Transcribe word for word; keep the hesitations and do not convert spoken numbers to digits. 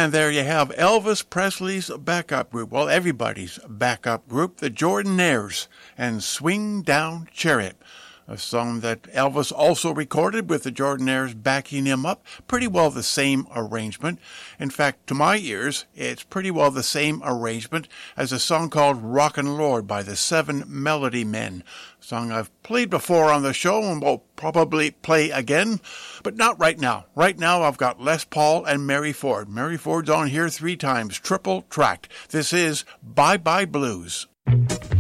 And there you have Elvis Presley's backup group, well, everybody's backup group, the Jordanaires, and Swing Down Chariot, a song that Elvis also recorded with the Jordanaires backing him up. Pretty well the same arrangement. In fact, to my ears, it's pretty well the same arrangement as a song called Rockin' Lord by the Seven Melody Men, a song I've played before on the show and will probably play again, but not right now. Right now, I've got Les Paul and Mary Ford. Mary Ford's on here three times, triple tracked. This is Bye Bye Blues.